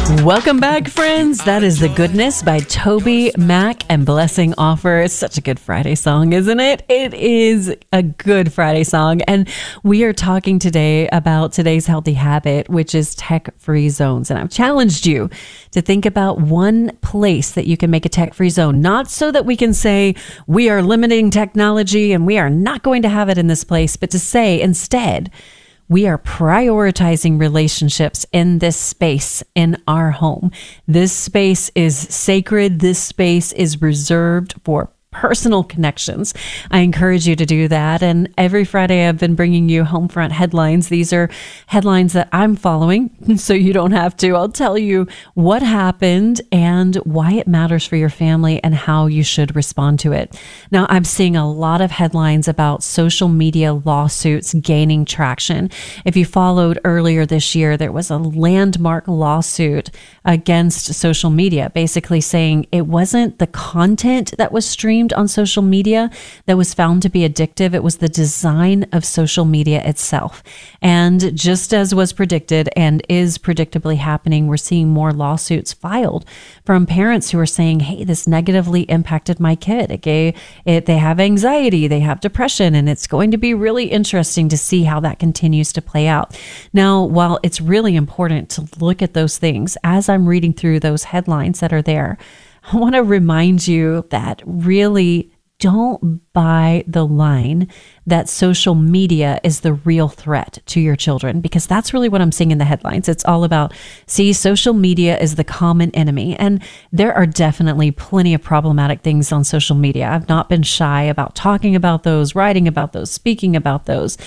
Welcome back, friends. That is The Goodness by Toby Mac and Blessing Offer. It's such a good Friday song, isn't it? It is a good Friday song. And we are talking today about today's healthy habit, which is tech-free zones. And I've challenged you to think about one place that you can make a tech-free zone, not so that we can say we are limiting technology and we are not going to have it in this place, but to say instead, we are prioritizing relationships in this space in our home. This space is sacred. This space is reserved for personal connections. I encourage you to do that. And every Friday I've been bringing you Homefront headlines. These are headlines that I'm following, so you don't have to. I'll tell you what happened and why it matters for your family and how you should respond to it. Now, I'm seeing a lot of headlines about social media lawsuits gaining traction. If you followed earlier this year, there was a landmark lawsuit against social media, basically saying it wasn't the content that was streamed on social media that was found to be addictive. It was the design of social media itself. And just as was predicted and is predictably happening, we're seeing more lawsuits filed from parents who are saying, hey, this negatively impacted my kid. They have anxiety, they have depression, and it's going to be really interesting to see how that continues to play out. Now, while it's really important to look at those things, as I'm reading through those headlines that are there, I want to remind you that really don't buy the line that social media is the real threat to your children, because that's really what I'm seeing in the headlines. It's all about, see, social media is the common enemy. And there are definitely plenty of problematic things on social media. I've not been shy about talking about those, writing about those, speaking about those.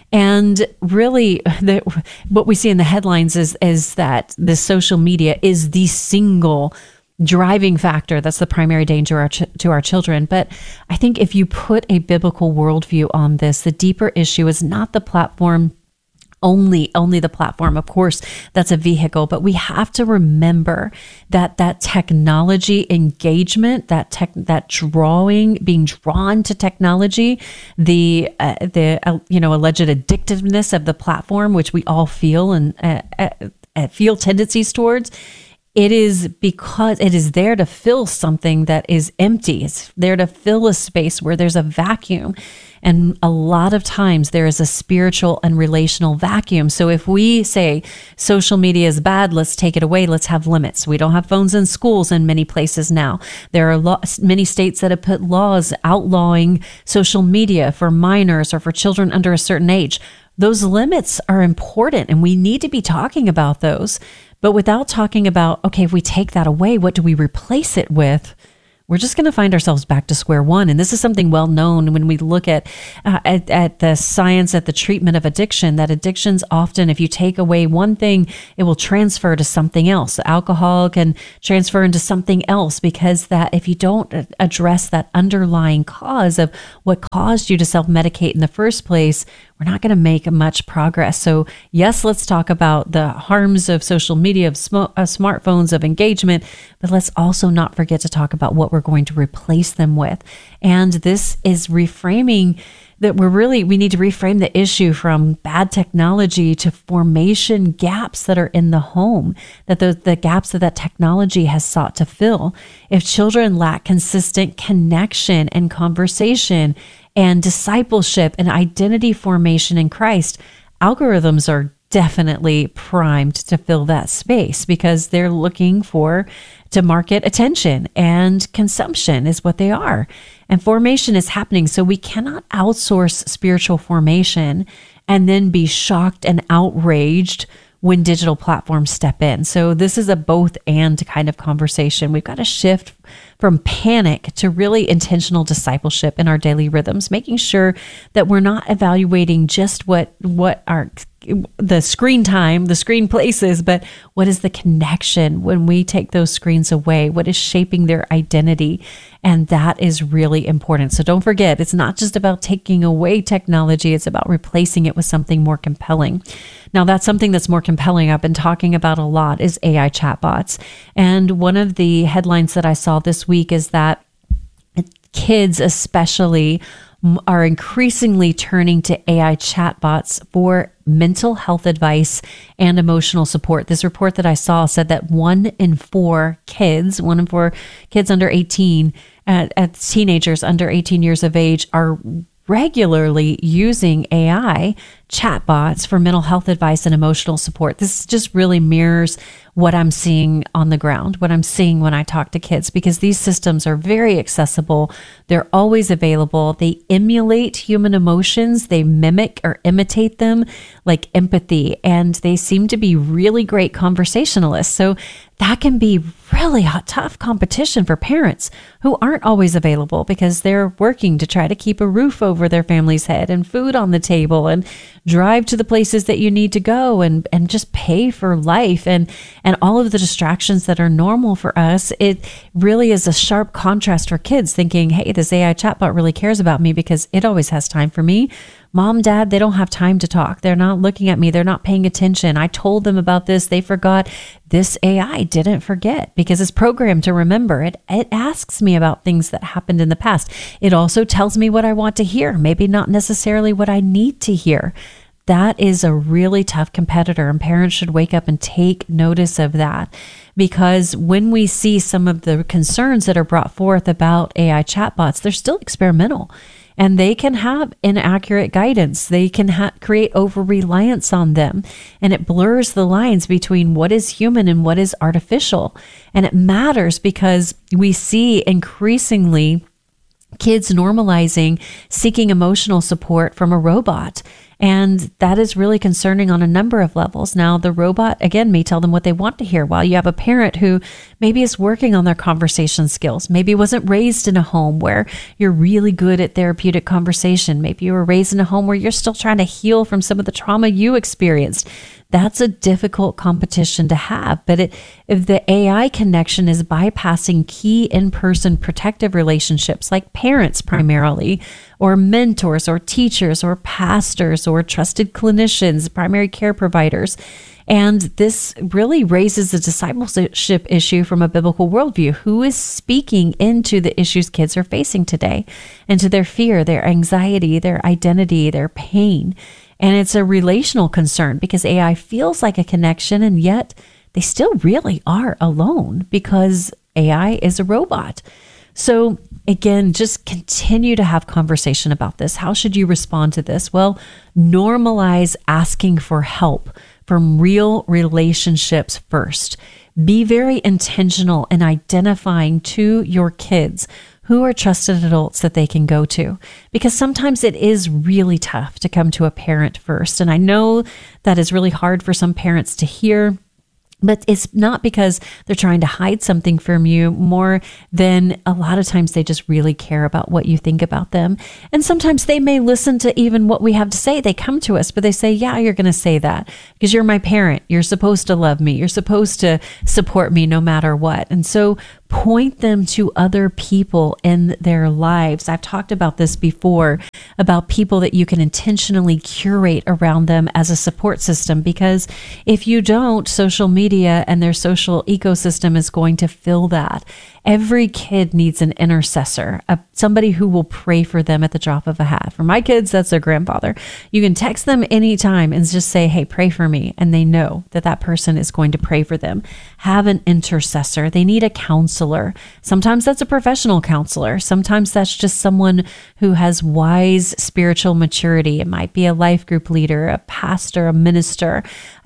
And really, what we see in the headlines is that the social media is the single driving factor. That's the primary danger to our children. But I think if you put a biblical worldview on this, the deeper issue is not the platform only the platform. Of course, that's a vehicle, but we have to remember that technology engagement, being drawn to technology, the alleged addictiveness of the platform, which we all feel and feel tendencies towards. It is because it is there to fill something that is empty. It's there to fill a space where there's a vacuum. And a lot of times there is a spiritual and relational vacuum. So if we say social media is bad, let's take it away. Let's have limits. We don't have phones in schools in many places now. There are many states that have put laws outlawing social media for minors or for children under a certain age. Those limits are important, and we need to be talking about those. But without talking about, okay, if we take that away, what do we replace it with? We're just going to find ourselves back to square one. And this is something well known when we look at the science, at the treatment of addiction, that addictions often, if you take away one thing, it will transfer to something else. Alcohol can transfer into something else, because that if you don't address that underlying cause of what caused you to self-medicate in the first place, we're not going to make much progress. So yes, let's talk about the harms of social media, of smartphones, of engagement, but let's also not forget to talk about what we're going to replace them with. And this is reframing that we need to reframe the issue from bad technology to formation gaps that are in the home, that the gaps that technology has sought to fill. If children lack consistent connection and conversation and discipleship and identity formation in Christ, algorithms are definitely primed to fill that space, because they're looking to market attention, and consumption is what they are. And formation is happening. So we cannot outsource spiritual formation and then be shocked and outraged when digital platforms step in. So this is a both and kind of conversation. We've got to shift from panic to really intentional discipleship in our daily rhythms, making sure that we're not evaluating just what the screen time, the screen places, but what is the connection when we take those screens away? What is shaping their identity? And that is really important. So don't forget, it's not just about taking away technology, it's about replacing it with something more compelling. Now, that's something that's more compelling I've been talking about a lot is AI chatbots. And one of the headlines that I saw this week is that kids especially are increasingly turning to AI chatbots for mental health advice and emotional support. This report that I saw said that 1 in 4 kids under 18, teenagers under 18 years of age, are regularly using AI chatbots for mental health advice and emotional support. This just really mirrors what I'm seeing on the ground, what I'm seeing when I talk to kids, because these systems are very accessible. They're always available. They emulate human emotions. They mimic or imitate them, like empathy, and they seem to be really great conversationalists. So that can be really tough competition for parents who aren't always available because they're working to try to keep a roof over their family's head and food on the table and drive to the places that you need to go and just pay for life and all of the distractions that are normal for us. It really is a sharp contrast for kids thinking, hey, this AI chatbot really cares about me because it always has time for me. Mom, dad, they don't have time to talk. They're not looking at me. They're not paying attention. I told them about this. They forgot. This AI didn't forget because it's programmed to remember. It asks me about things that happened in the past. It also tells me what I want to hear, maybe not necessarily what I need to hear. That is a really tough competitor, and parents should wake up and take notice of that, because when we see some of the concerns that are brought forth about AI chatbots, they're still experimental. And they can have inaccurate guidance. They can create over-reliance on them. And it blurs the lines between what is human and what is artificial. And it matters because we see increasingly kids normalizing seeking emotional support from a robot. And that is really concerning on a number of levels. Now, the robot, again, may tell them what they want to hear, while you have a parent who maybe is working on their conversation skills, maybe wasn't raised in a home where you're really good at therapeutic conversation. Maybe you were raised in a home where you're still trying to heal from some of the trauma you experienced. That's a difficult competition to have. But if the AI connection is bypassing key in-person protective relationships like parents primarily, or mentors, or teachers, or pastors, or trusted clinicians, primary care providers, and this really raises the discipleship issue from a biblical worldview. Who is speaking into the issues kids are facing today, into their fear, their anxiety, their identity, their pain? And it's a relational concern because AI feels like a connection, and yet they still really are alone because AI is a robot. So again, just continue to have conversation about this. How should you respond to this? Well, normalize asking for help from real relationships first. Be very intentional in identifying to your kids who are trusted adults that they can go to, because sometimes it is really tough to come to a parent first. And I know that is really hard for some parents to hear, but it's not because they're trying to hide something from you, more than a lot of times they just really care about what you think about them. And sometimes they may listen to even what we have to say. They come to us, but they say, yeah, you're going to say that because you're my parent. You're supposed to love me. You're supposed to support me no matter what. And so point them to other people in their lives. I've talked about this before, about people that you can intentionally curate around them as a support system, because if you don't, social media and their social ecosystem is going to fill that. Every kid needs an intercessor, somebody who will pray for them at the drop of a hat. For my kids, that's their grandfather. You can text them anytime and just say, hey, pray for me. And they know that that person is going to pray for them. Have an intercessor. They need a counselor. Sometimes that's a professional counselor. Sometimes that's just someone who has wise spiritual maturity. It might be a life group leader, a pastor, a minister,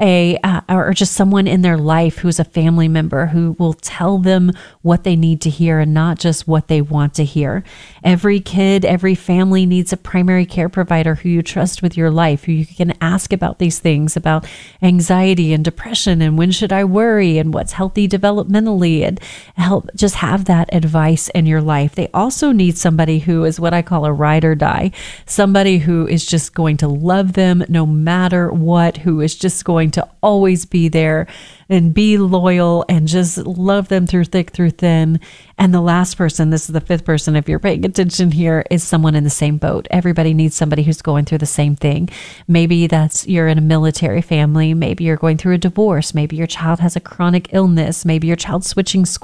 or just someone in their life who's a family member who will tell them what they need to hear and not just what they want to hear. Every kid, every family needs a primary care provider who you trust with your life, who you can ask about these things, about anxiety and depression and when should I worry and what's healthy developmentally, and help just have that advice in your life. They also need somebody who is what I call a ride or die, somebody who is just going to love them no matter what, who is just going to always be there and be loyal and just love them through thick, through thin. And the last person, this is the fifth person, if you're paying attention here, is someone in the same boat. Everybody needs somebody who's going through the same thing. Maybe you're in a military family. Maybe you're going through a divorce. Maybe your child has a chronic illness. Maybe your child's switching schools.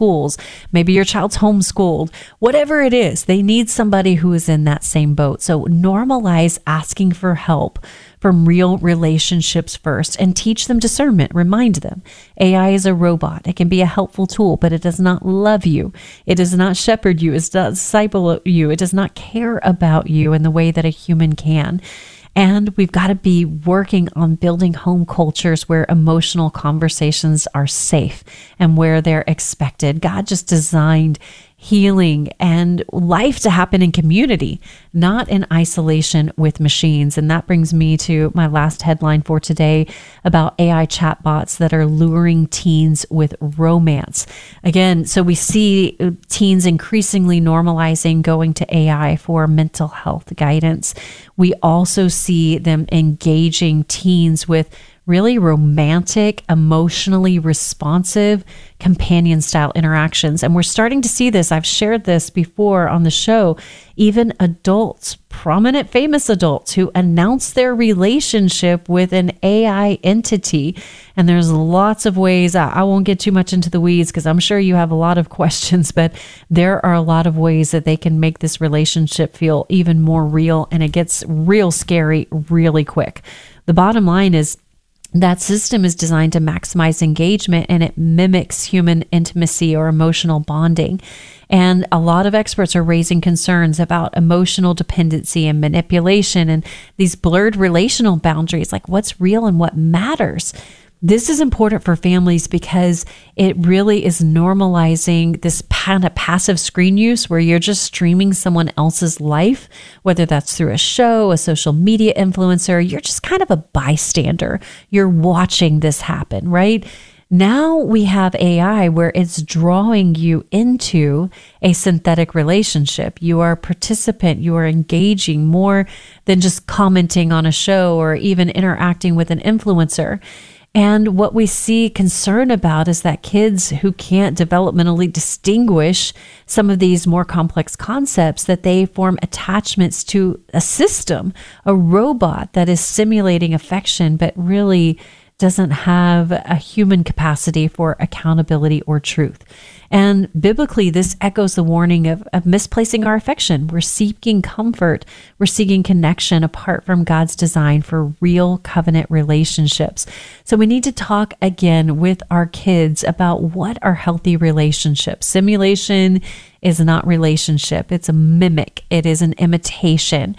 Maybe your child's homeschooled. Whatever it is, they need somebody who is in that same boat. So normalize asking for help from real relationships first and teach them discernment. Remind them AI is a robot. It can be a helpful tool, but it does not love you. It does not shepherd you. It does not disciple you. It does not care about you in the way that a human can. And we've got to be working on building home cultures where emotional conversations are safe and where they're expected. God just designed healing and life to happen in community, not in isolation with machines. And that brings me to my last headline for today about AI chatbots that are luring teens with romance. Again, so we see teens increasingly normalizing going to AI for mental health guidance. We also see them engaging teens with really romantic, emotionally responsive, companion style interactions. And we're starting to see this. I've shared this before on the show. Even adults, prominent, famous adults who announce their relationship with an AI entity. And there's lots of ways. I won't get too much into the weeds because I'm sure you have a lot of questions, but there are a lot of ways that they can make this relationship feel even more real. And it gets real scary really quick. The bottom line is, that system is designed to maximize engagement, and it mimics human intimacy or emotional bonding. And a lot of experts are raising concerns about emotional dependency and manipulation and these blurred relational boundaries, like what's real and what matters. This is important for families because it really is normalizing this kind of passive screen use where you're just streaming someone else's life, whether that's through a show, a social media influencer. You're just kind of a bystander. You're watching this happen, right? Now we have AI where it's drawing you into a synthetic relationship. You are a participant. You are engaging more than just commenting on a show or even interacting with an influencer. And what we see concern about is that kids who can't developmentally distinguish some of these more complex concepts, that they form attachments to a system, a robot that is simulating affection, but really doesn't have a human capacity for accountability or truth. And biblically, this echoes the warning of misplacing our affection. We're seeking comfort. We're seeking connection apart from God's design for real covenant relationships. So we need to talk again with our kids about what are healthy relationships. Simulation is not relationship. It's a mimic. It is an imitation.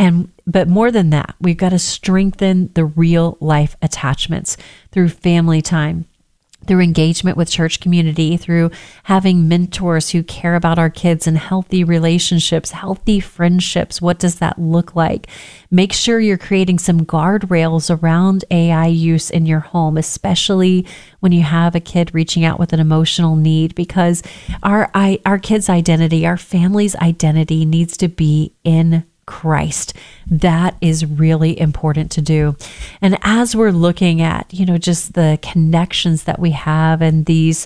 But more than that, we've got to strengthen the real life attachments through family time, through engagement with church community, through having mentors who care about our kids, and healthy relationships, healthy friendships. What does that look like? Make sure you're creating some guardrails around AI use in your home, especially when you have a kid reaching out with an emotional need, because our kid's identity, our family's identity needs to be in Christ. That is really important to do. And as we're looking at, just the connections that we have and these,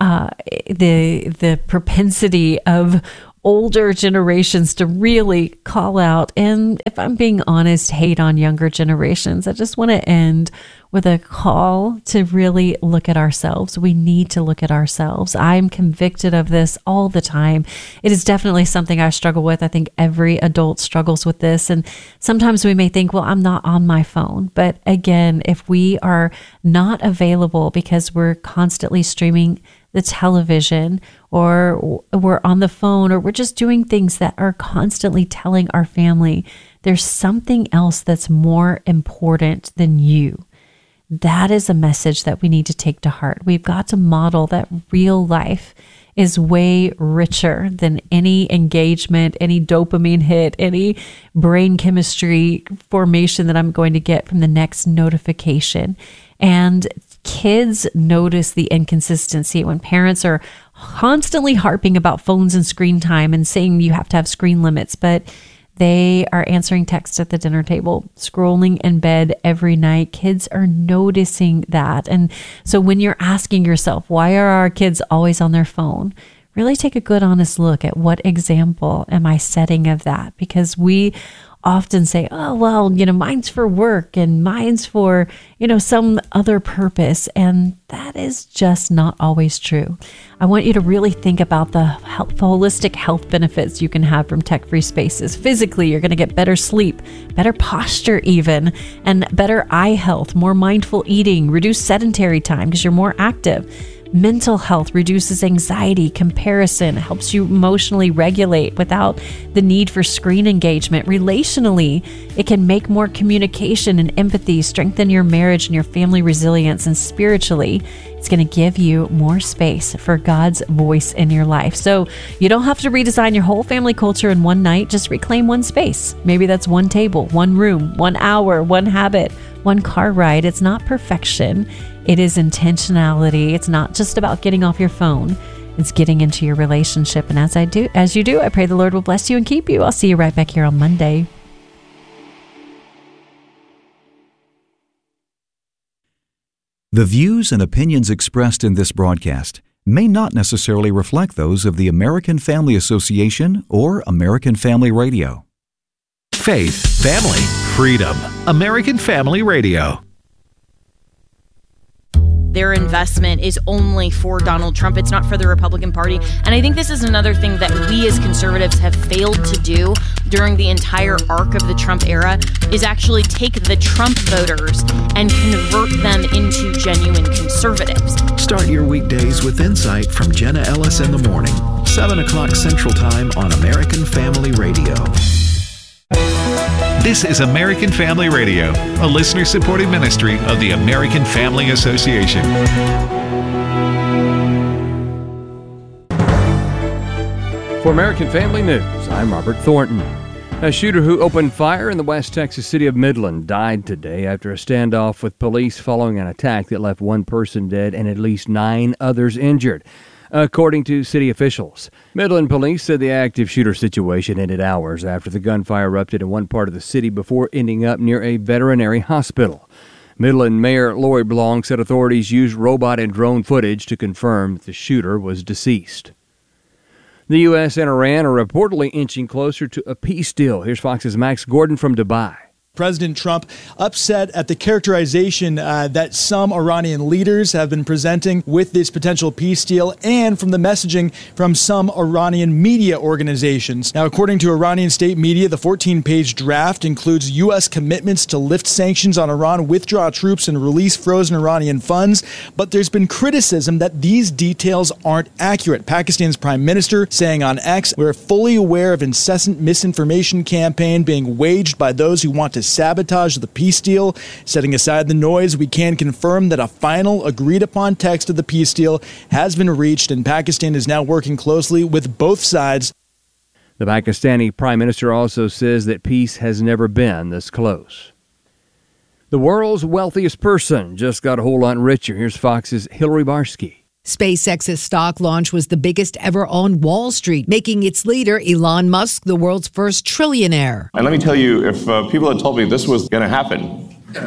the propensity of older generations to really call out, and if I'm being honest, hate on younger generations, I just want to end with a call to really look at ourselves. We need to look at ourselves. I'm convicted of this all the time. It is definitely something I struggle with. I think every adult struggles with this. And sometimes we may think, well, I'm not on my phone. But again, if we are not available because we're constantly streaming the television, or we're on the phone, or we're just doing things that are constantly telling our family there's something else that's more important than you. That is a message that we need to take to heart. We've got to model that real life is way richer than any engagement, any dopamine hit, any brain chemistry formation that I'm going to get from the next notification. And kids notice the inconsistency when parents are constantly harping about phones and screen time and saying you have to have screen limits, but they are answering texts at the dinner table, scrolling in bed every night. Kids are noticing that. And so when you're asking yourself, why are our kids always on their phone? Really take a good, honest look at what example am I setting of that? Because we often say, oh, well, mine's for work and mine's for, some other purpose. And that is just not always true. I want you to really think about the holistic health benefits you can have from tech-free spaces. Physically, you're going to get better sleep, better posture even, and better eye health, more mindful eating, reduced sedentary time because you're more active. Mental health reduces anxiety, comparison, helps you emotionally regulate without the need for screen engagement. Relationally, it can make more communication and empathy, strengthen your marriage and your family resilience. And spiritually, it's going to give you more space for God's voice in your life. So you don't have to redesign your whole family culture in one night. Just reclaim one space. Maybe that's one table, one room, 1 hour, one habit, one car ride. It's not perfection. It is intentionality. It's not just about getting off your phone. It's getting into your relationship. And as you do, I pray the Lord will bless you and keep you. I'll see you right back here on Monday. The views and opinions expressed in this broadcast may not necessarily reflect those of the American Family Association or American Family Radio. Faith, family, freedom. American Family Radio. Their investment is only for Donald Trump. It's not for the Republican Party. And I think this is another thing that we as conservatives have failed to do during the entire arc of the Trump era is actually take the Trump voters and convert them into genuine conservatives. Start your weekdays with insight from Jenna Ellis in the morning, 7 o'clock Central Time on American Family Radio. This is American Family Radio, a listener-supported ministry of the American Family Association. For American Family News, I'm Robert Thornton. A shooter who opened fire in the West Texas city of Midland died today after a standoff with police following an attack that left one person dead and at least 9 others injured, according to city officials. Midland police said the active shooter situation ended hours after the gunfire erupted in one part of the city before ending up near a veterinary hospital. Midland Mayor Lori Blanc said authorities used robot and drone footage to confirm the shooter was deceased. The U.S. and Iran are reportedly inching closer to a peace deal. Here's Fox's Max Gordon from Dubai. President Trump upset at the characterization that some Iranian leaders have been presenting with this potential peace deal and from the messaging from some Iranian media organizations. Now, according to Iranian state media, the 14-page draft includes U.S. commitments to lift sanctions on Iran, withdraw troops, and release frozen Iranian funds. But there's been criticism that these details aren't accurate. Pakistan's prime minister saying on X, "We're fully aware of incessant misinformation campaign being waged by those who want to sabotage the peace deal. Setting aside the noise, we can confirm that a final agreed-upon text of the peace deal has been reached, and Pakistan is now working closely with both sides." The Pakistani prime minister also says that peace has never been this close. The world's wealthiest person just got a whole lot richer. Here's Fox's Hillary Barsky. SpaceX's stock launch was the biggest ever on Wall Street, making its leader, Elon Musk, the world's first trillionaire. And let me tell you, if people had told me this was going to happen,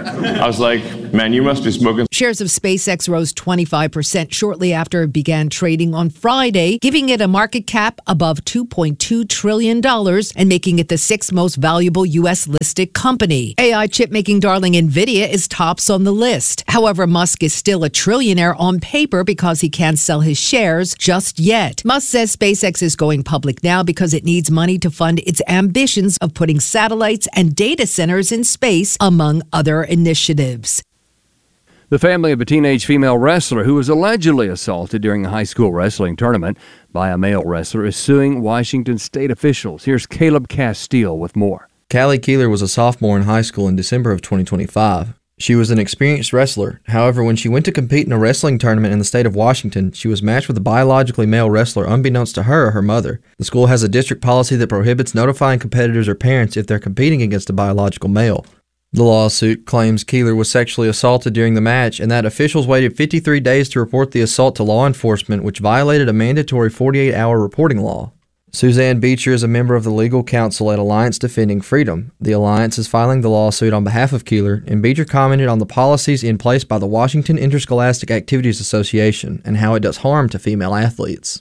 I was like, man, you must be smoking. Shares of SpaceX rose 25% shortly after it began trading on Friday, giving it a market cap above $2.2 trillion and making it the 6th most valuable U.S. listed company. AI chip-making darling NVIDIA is tops on the list. However, Musk is still a trillionaire on paper because he can't sell his shares just yet. Musk says SpaceX is going public now because it needs money to fund its ambitions of putting satellites and data centers in space, among other initiatives. The family of a teenage female wrestler who was allegedly assaulted during a high school wrestling tournament by a male wrestler is suing Washington state officials. Here's Caleb Castile with more. Callie Keeler was a sophomore in high school in December of 2025. She was an experienced wrestler. However, when she went to compete in a wrestling tournament in the state of Washington, she was matched with a biologically male wrestler unbeknownst to her or her mother. The school has a district policy that prohibits notifying competitors or parents if they're competing against a biological male. The lawsuit claims Keeler was sexually assaulted during the match and that officials waited 53 days to report the assault to law enforcement, which violated a mandatory 48-hour reporting law. Suzanne Beecher is a member of the legal counsel at Alliance Defending Freedom. The Alliance is filing the lawsuit on behalf of Keeler, and Beecher commented on the policies in place by the Washington Interscholastic Activities Association and how it does harm to female athletes.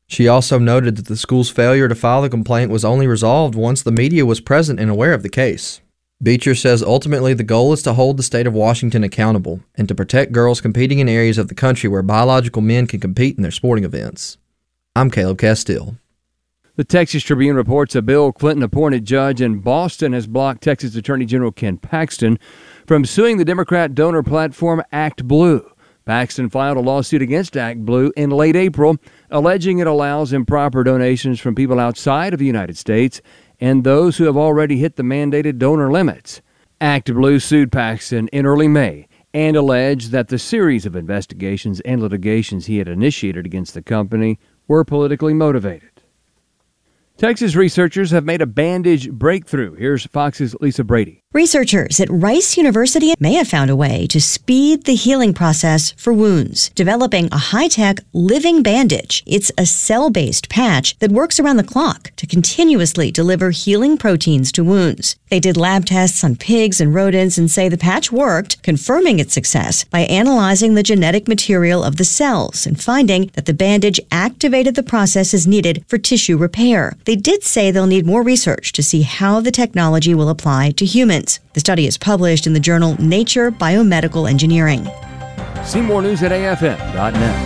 She also noted that the school's failure to file the complaint was only resolved once the media was present and aware of the case. Beecher says ultimately the goal is to hold the state of Washington accountable and to protect girls competing in areas of the country where biological men can compete in their sporting events. I'm Caleb Castile. The Texas Tribune reports a Bill Clinton-appointed judge in Boston has blocked Texas Attorney General Ken Paxton from suing the Democrat donor platform Act Blue. Paxton filed a lawsuit against Act Blue in late April, alleging it allows improper donations from people outside of the United States and those who have already hit the mandated donor limits. Act Blue sued Paxton in early May and alleged that the series of investigations and litigations he had initiated against the company were politically motivated. Texas researchers have made a bandage breakthrough. Here's Fox's Lisa Brady. Researchers at Rice University may have found a way to speed the healing process for wounds, developing a high-tech living bandage. It's a cell-based patch that works around the clock to continuously deliver healing proteins to wounds. They did lab tests on pigs and rodents and say the patch worked, confirming its success by analyzing the genetic material of the cells and finding that the bandage activated the processes needed for tissue repair. They did say they'll need more research to see how the technology will apply to humans. The study is published in the journal Nature Biomedical Engineering. See more news at afm.net.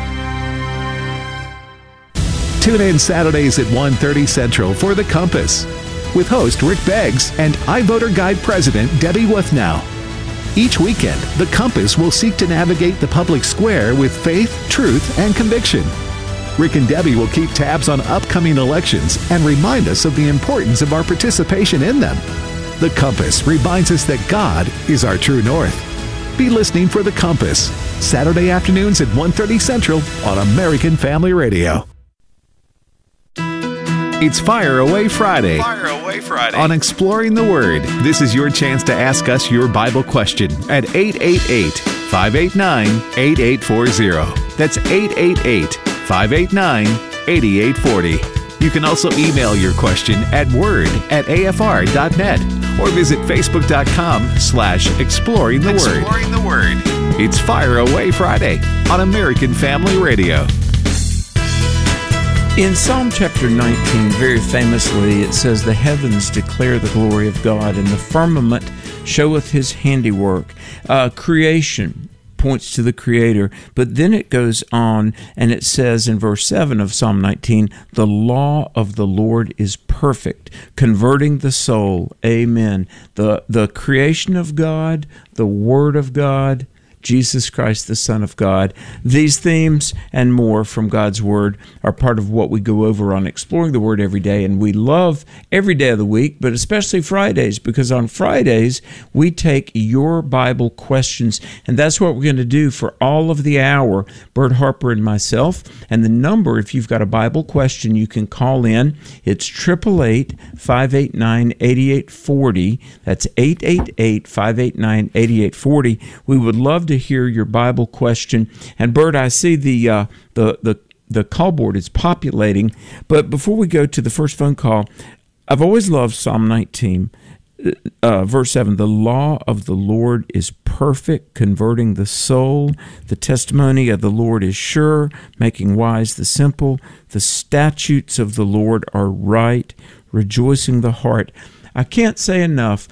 Tune in Saturdays at 1:30 Central for The Compass with host Rick Beggs and iVoter Guide President Debbie Wuthnow. Each weekend, The Compass will seek to navigate the public square with faith, truth, and conviction. Rick and Debbie will keep tabs on upcoming elections and remind us of the importance of our participation in them. The Compass reminds us that God is our true north. Be listening for The Compass, Saturday afternoons at 1:30 Central on American Family Radio. It's Fire Away Friday. Fire Away Friday. On Exploring the Word, this is your chance to ask us your Bible question at 888-589-8840. That's 888-589-8840. You can also email your question at word@afr.net or visit facebook.com/exploring the word. Exploring the Word. It's Fire Away Friday on American Family Radio. In Psalm chapter 19, very famously, it says, "The heavens declare the glory of God, and the firmament showeth his handiwork." Creation points to the Creator, but then it goes on and it says in verse 7 of Psalm 19, "The law of the Lord is perfect, converting the soul." Amen. The creation of God, the Word of God, Jesus Christ, the Son of God. These themes and more from God's Word are part of what we go over on Exploring the Word every day, and we love every day of the week, but especially Fridays, because on Fridays we take your Bible questions, and that's what we're going to do for all of the hour, Bert Harper and myself. And the number, if you've got a Bible question, you can call in. It's 888-589-8840. That's 888-589-8840. We would love to hear your Bible question. And Bert, I see the call board is populating. But before we go to the first phone call, I've always loved Psalm 19, verse 7. "The law of the Lord is perfect, converting the soul. The testimony of the Lord is sure, making wise the simple. The statutes of the Lord are right, rejoicing the heart." I can't say enough